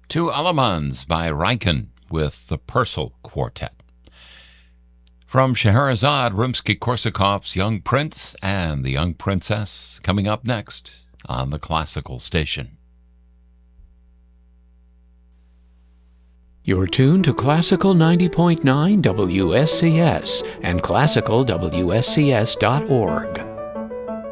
To Alamans by Riken with the Purcell Quartet. From Scheherazade, Rimsky-Korsakov's Young Prince and the Young Princess, coming up next on the Classical Station. You're tuned to Classical 90.9 WSCS and classicalwscs.org.